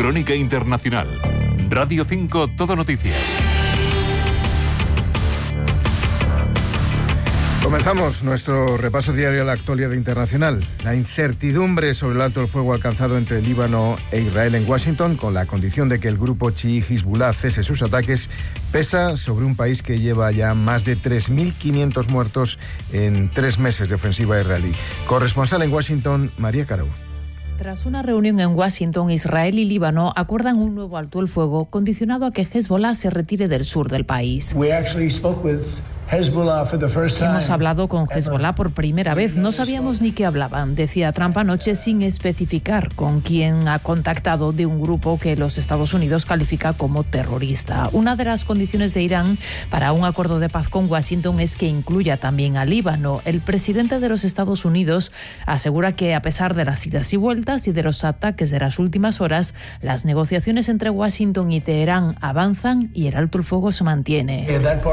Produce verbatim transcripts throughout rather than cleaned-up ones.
Crónica Internacional. Radio cinco, Todo Noticias. Comenzamos nuestro repaso diario a la actualidad internacional. La incertidumbre sobre el alto el fuego alcanzado entre Líbano e Israel en Washington, con la condición de que el grupo chií Hezbollah cese sus ataques, pesa sobre un país que lleva ya más de tres mil quinientos muertos en tres meses de ofensiva israelí. Corresponsal en Washington, María Carau. Tras una reunión en Washington, Israel y Líbano acuerdan un nuevo alto el fuego condicionado a que Hezbollah se retire del sur del país. Hemos hablado con Hezbollah por primera vez. No sabíamos ni qué hablaban, decía Trump anoche, sin especificar con quién ha contactado de un grupo que los Estados Unidos califica como terrorista. Una de las condiciones de Irán para un acuerdo de paz con Washington es que incluya también a Líbano. El presidente de los Estados Unidos asegura que, a pesar de las idas y vueltas y de los ataques de las últimas horas, las negociaciones entre Washington y Teherán avanzan y el alto el fuego se mantiene.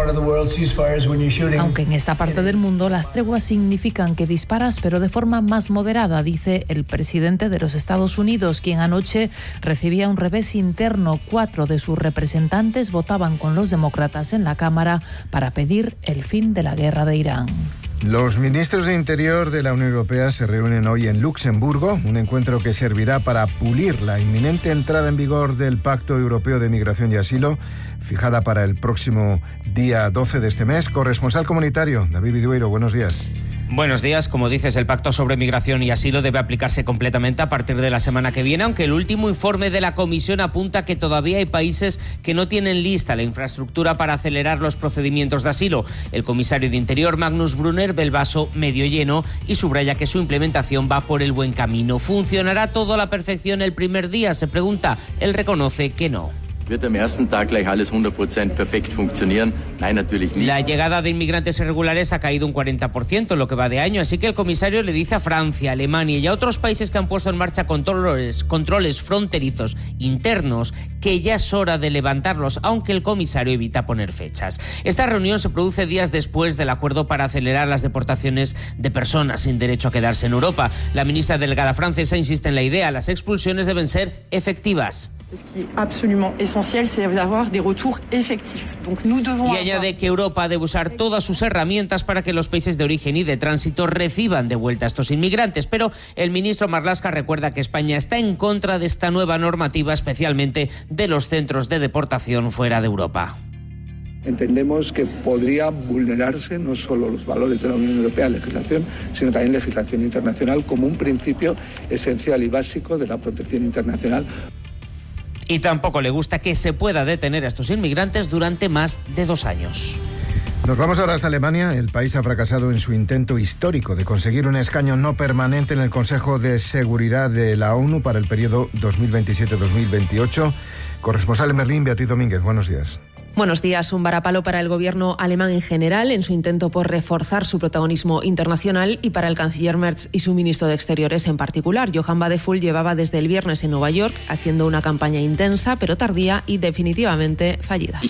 Aunque en esta parte del mundo las treguas significan que disparas, pero de forma más moderada, dice el presidente de los Estados Unidos, quien anoche recibía un revés interno. Cuatro de sus representantes votaban con los demócratas en la Cámara para pedir el fin de la guerra de Irán. Los ministros de Interior de la Unión Europea se reúnen hoy en Luxemburgo, un encuentro que servirá para pulir la inminente entrada en vigor del Pacto Europeo de Migración y Asilo, fijada para el próximo día doce de este mes. Corresponsal comunitario, David Vidueiro, buenos días. Buenos días. Como dices, el Pacto sobre Migración y Asilo debe aplicarse completamente a partir de la semana que viene, aunque el último informe de la Comisión apunta que todavía hay países que no tienen lista la infraestructura para acelerar los procedimientos de asilo. El comisario de Interior, Magnus Brunner, ve el vaso medio lleno y subraya que su implementación va por el buen camino. ¿Funcionará todo a la perfección el primer día?, se pregunta. Él reconoce que no. ¿Wird am ersten Tag gleich alles hundert Prozent perfekt funktionieren? Nein, natürlich nicht. La llegada de inmigrantes irregulares ha caído un cuarenta por ciento en lo que va de año, así que el comisario le dice a Francia, Alemania y a otros países que han puesto en marcha controles, controles fronterizos internos que ya es hora de levantarlos, aunque el comisario evita poner fechas. Esta reunión se produce días después del acuerdo para acelerar las deportaciones de personas sin derecho a quedarse en Europa. La ministra delegada francesa insiste en la idea, las expulsiones deben ser efectivas. Y añade que Europa debe usar todas sus herramientas para que los países de origen y de tránsito reciban de vuelta a estos inmigrantes. Pero el ministro Marlaska recuerda que España está en contra de esta nueva normativa, especialmente de los centros de deportación fuera de Europa. Entendemos que podría vulnerarse no solo los valores de la Unión Europea, legislación, sino también legislación internacional como un principio esencial y básico de la protección internacional. Y tampoco le gusta que se pueda detener a estos inmigrantes durante más de dos años. Nos vamos ahora hasta Alemania. El país ha fracasado en su intento histórico de conseguir un escaño no permanente en el Consejo de Seguridad de la ONU para el periodo dos mil veintisiete dos mil veintiocho. Corresponsal en Berlín, Beatriz Domínguez, buenos días. Buenos días. Un varapalo para el gobierno alemán en general en su intento por reforzar su protagonismo internacional y para el canciller Merz y su ministro de Exteriores en particular. Johann Wadephul llevaba desde el viernes en Nueva York haciendo una campaña intensa, pero tardía y definitivamente fallida.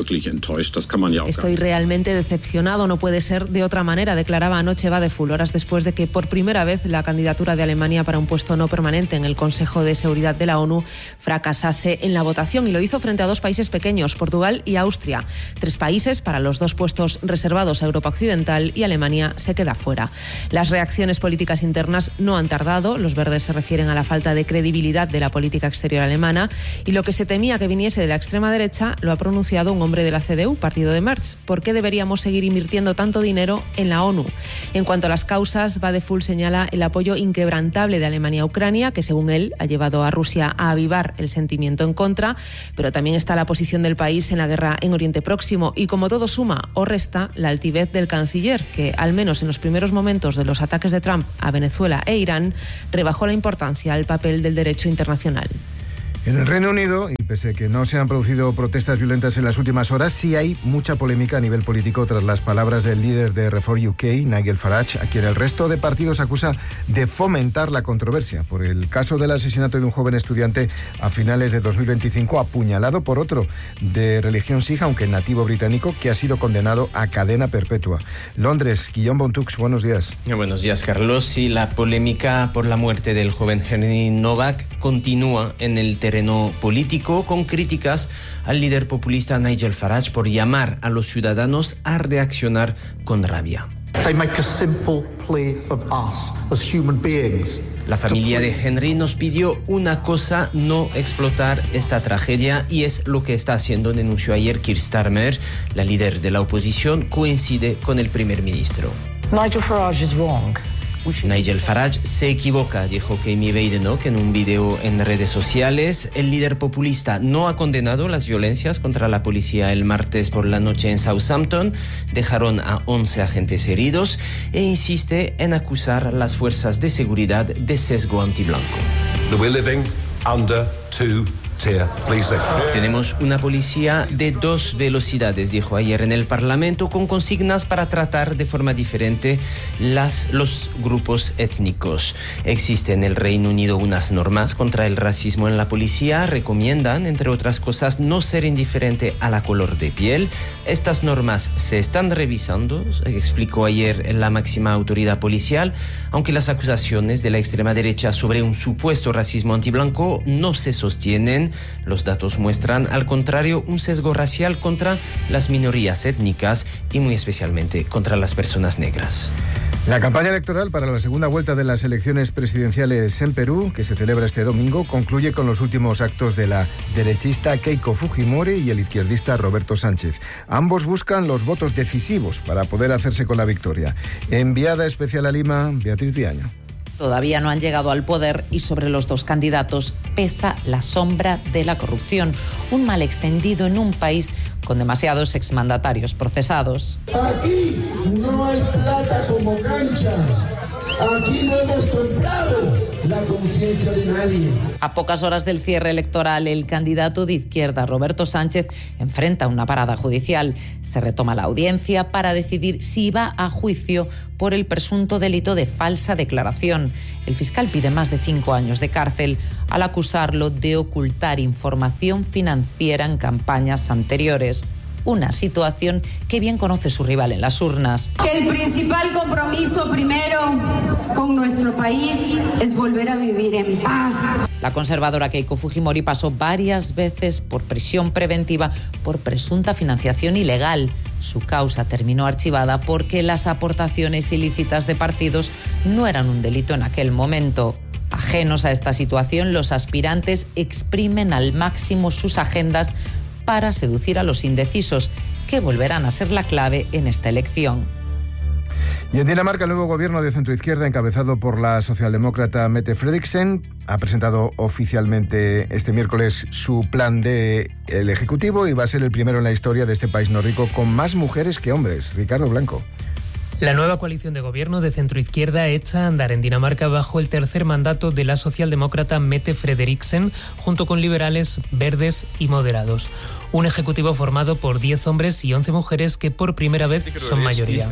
Estoy realmente decepcionado, no puede ser de otra manera, declaraba anoche Wadephul, horas después de que por primera vez la candidatura de Alemania para un puesto no permanente en el Consejo de Seguridad de la ONU fracasase en la votación, y lo hizo frente a dos países pequeños, Portugal y Austria. Tres países para los dos puestos reservados a Europa Occidental, y Alemania se queda fuera. Las reacciones políticas internas no han tardado. Los verdes se refieren a la falta de credibilidad de la política exterior alemana, y lo que se temía que viniese de la extrema derecha lo ha pronunciado un hombre de la C D U, partido de Merz. ¿Por qué deberíamos seguir invirtiendo tanto dinero en la ONU? En cuanto a las causas, Wadephul señala el apoyo inquebrantable de Alemania a Ucrania, que según él ha llevado a Rusia a avivar el sentimiento en contra, pero también está la posición del país en la guerra en Oriente Próximo, y como todo suma o resta, la altivez del canciller, que al menos en los primeros momentos de los ataques de Trump a Venezuela e Irán rebajó la importancia al papel del derecho internacional. En el Reino Unido, y pese a que no se han producido protestas violentas en las últimas horas, sí hay mucha polémica a nivel político tras las palabras del líder de Reform U K, Nigel Farage, a quien el resto de partidos acusa de fomentar la controversia por el caso del asesinato de un joven estudiante a finales de dos mil veinticinco, apuñalado por otro de religión sij, aunque nativo británico, que ha sido condenado a cadena perpetua. Londres, Guillaume Bontux, buenos días. Buenos días, Carlos. Sí, la polémica por la muerte del joven Henry Novak continúa en el terreno terreno político, con críticas al líder populista Nigel Farage por llamar a los ciudadanos a reaccionar con rabia. They make a simple plea of us as human beings. La familia de Henry nos pidió una cosa: no explotar esta tragedia, y es lo que está haciendo, denunció ayer Keir Starmer. La líder de la oposición coincide con el primer ministro. Nigel Farage is wrong. Nigel Farage se equivoca, dijo Amy Badenoch en un video en redes sociales. El líder populista no ha condenado las violencias contra la policía el martes por la noche en Southampton. Dejaron a once agentes heridos e insiste en acusar a las fuerzas de seguridad de sesgo antiblanco. We're living under two Tenemos una policía de dos velocidades, dijo ayer en el Parlamento, con consignas para tratar de forma diferente las, los grupos étnicos. Existen en el Reino Unido unas normas contra el racismo en la policía. Recomiendan, entre otras cosas, no ser indiferente a la color de piel. Estas normas se están revisando, explicó ayer la máxima autoridad policial, aunque las acusaciones de la extrema derecha sobre un supuesto racismo antiblanco no se sostienen. Los datos muestran, al contrario, un sesgo racial contra las minorías étnicas y muy especialmente contra las personas negras. La campaña electoral para la segunda vuelta de las elecciones presidenciales en Perú, que se celebra este domingo, concluye con los últimos actos de la derechista Keiko Fujimori y el izquierdista Roberto Sánchez. Ambos buscan los votos decisivos para poder hacerse con la victoria. Enviada especial a Lima, Beatriz Viaño. Todavía no han llegado al poder y sobre los dos candidatos pesa la sombra de la corrupción, un mal extendido en un país con demasiados exmandatarios procesados. Aquí no hay plata como cancha. Aquí no hemos templado la conciencia de nadie. A pocas horas del cierre electoral, el candidato de izquierda, Roberto Sánchez, enfrenta una parada judicial. Se retoma la audiencia para decidir si va a juicio por el presunto delito de falsa declaración. El fiscal pide más de cinco años de cárcel al acusarlo de ocultar información financiera en campañas anteriores. Una situación que bien conoce su rival en las urnas. Que el principal compromiso primero con nuestro país es volver a vivir en paz. La conservadora Keiko Fujimori pasó varias veces por prisión preventiva por presunta financiación ilegal. Su causa terminó archivada porque las aportaciones ilícitas de partidos no eran un delito en aquel momento. Ajenos a esta situación, los aspirantes exprimen al máximo sus agendas para seducir a los indecisos, que volverán a ser la clave en esta elección. Y en Dinamarca, el nuevo gobierno de centroizquierda, encabezado por la socialdemócrata Mette Frederiksen, ha presentado oficialmente este miércoles su plan del Ejecutivo y va a ser el primero en la historia de este país nórdico con más mujeres que hombres. Ricardo Blanco. La nueva coalición de gobierno de centroizquierda echa a andar en Dinamarca bajo el tercer mandato de la socialdemócrata Mette Frederiksen, junto con liberales, verdes y moderados. Un ejecutivo formado por diez hombres y once mujeres que por primera vez son mayoría.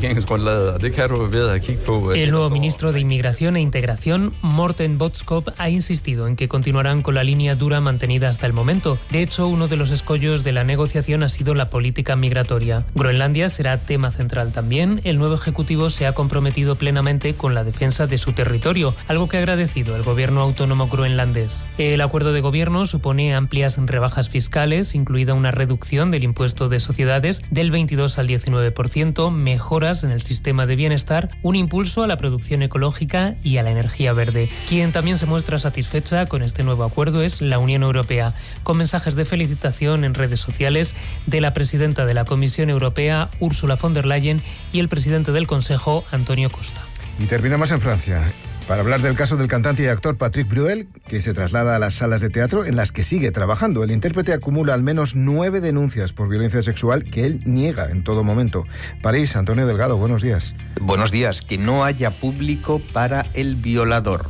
El nuevo ministro de Inmigración e Integración, Morten Bødskov, ha insistido en que continuarán con la línea dura mantenida hasta el momento. De hecho, uno de los escollos de la negociación ha sido la política migratoria. Groenlandia será tema central también. El nuevo ejecutivo se ha comprometido plenamente con la defensa de su territorio, algo que ha agradecido el gobierno autónomo groenlandés. El acuerdo de gobierno supone amplias rebajas fiscales, incluida una reducción del impuesto de sociedades del veintidós al diecinueve por ciento, mejoras en el sistema de bienestar, un impulso a la producción ecológica y a la energía verde. Quien también se muestra satisfecha con este nuevo acuerdo es la Unión Europea, con mensajes de felicitación en redes sociales de la presidenta de la Comisión Europea, Ursula von der Leyen, y el presidente del Consejo, Antonio Costa. Y terminamos en Francia, para hablar del caso del cantante y actor Patrick Bruel, que se traslada a las salas de teatro en las que sigue trabajando. El intérprete acumula al menos nueve denuncias por violencia sexual que él niega en todo momento. París, Antonio Delgado, buenos días. Buenos días. Que no haya público para el violador.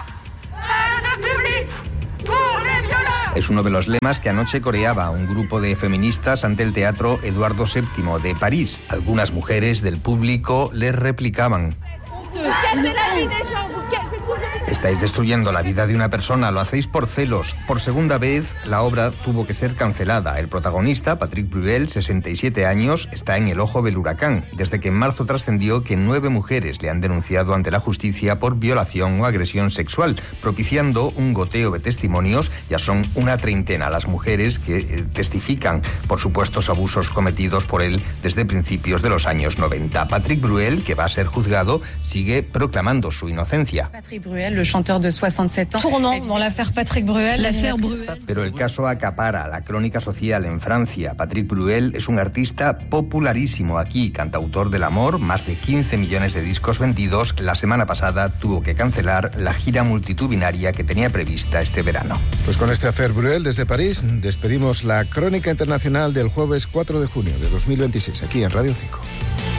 Es uno de los lemas que anoche coreaba un grupo de feministas ante el Teatro Eduardo séptimo de París. Algunas mujeres del público les replicaban. Estáis destruyendo la vida de una persona, lo hacéis por celos. Por segunda vez, la obra tuvo que ser cancelada. El protagonista, Patrick Bruel, sesenta y siete años, está en el ojo del huracán, desde que en marzo trascendió que nueve mujeres le han denunciado ante la justicia por violación o agresión sexual, propiciando un goteo de testimonios. Ya son una treintena las mujeres que eh, testifican por supuestos abusos cometidos por él desde principios de los años noventa. Patrick Bruel, que va a ser juzgado, sigue proclamando su inocencia. Patrick Bruel, el chanteur de sesenta ans, tournant dans l'affaire Patrick Bruel. L'affaire Bruel. Pero el caso acapara la crónica social en Francia. Patrick Bruel es un artista popularísimo aquí, cantautor del amor, más de quince millones de discos vendidos. La semana pasada tuvo que cancelar la gira multitudinaria que tenía prevista este verano. Pues con este Affaire Bruel desde París despedimos la crónica internacional del jueves cuatro de junio de dos mil veintiséis aquí en Radio cinco.